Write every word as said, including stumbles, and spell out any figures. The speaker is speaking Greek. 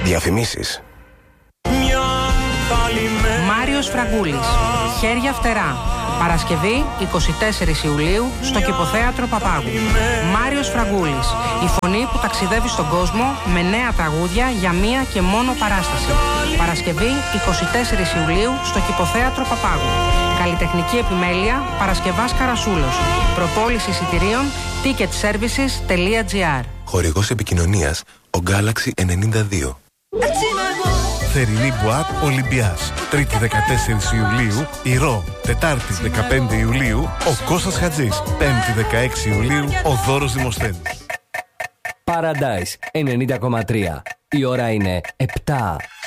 Διαφημίσεις. Μάριος Φραγκούλης. Χέρια φτερά. Παρασκευή εικοστή τέταρτη Ιουλίου στο Κηποθέατρο Παπάγου. Μάριος Φραγκούλης. Η φωνή που ταξιδεύει στον κόσμο με νέα τραγούδια για μία και μόνο παράσταση. Παρασκευή εικοστή τέταρτη Ιουλίου στο Κηποθέατρο Παπάγου. Καλλιτεχνική επιμέλεια Παρασκευάς Καρασούλος. Προπόληση εισιτηρίων ticket services τελεία τζι άρ. Χορηγός επικοινωνίας ο Galaxy ενενήντα δύο. Θερινή Μπουάτ Ολυμπιάς. Τρίτη δεκατέσσερις Ιουλίου Ηρώ. Τετάρτη δεκαπέντε Ιουλίου ο Κώστας Χατζής. Πέμπτη δεκαέξι Ιουλίου ο Δώρος Δημοσθένης. Paradise ενενήντα κόμμα τρία. Η ώρα είναι επτά.